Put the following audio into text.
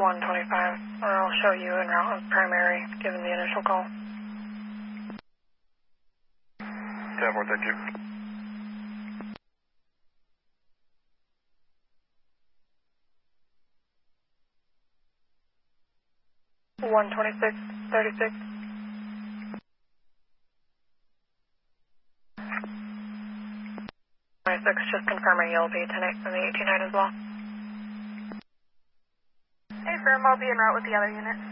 125, or I'll show you en route of primary, given the initial call. 10-4, thank you. One 2636. 26, just confirming you'll be 10-8 from the 18-9 as well. Hey, firm, I'll be en route with the other unit.